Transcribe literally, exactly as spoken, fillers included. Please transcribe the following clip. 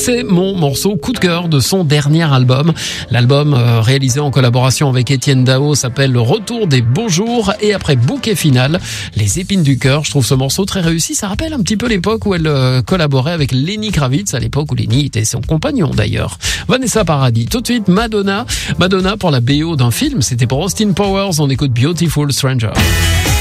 C'est mon morceau coup de cœur de son dernier album. L'album euh, réalisé en collaboration avec Etienne Dao s'appelle Le Retour des Beaux Jours, et après Bouquet Final, Les Épines du Cœur. Je trouve ce morceau très réussi. Ça rappelle un petit peu l'époque où elle euh, collaborait avec Lenny Kravitz, à l'époque où Lenny était son compagnon d'ailleurs. Vanessa Paradis. Tout de suite, Madonna. Madonna pour la B O d'un film. C'était pour Austin Powers. On écoute Beautiful Stranger.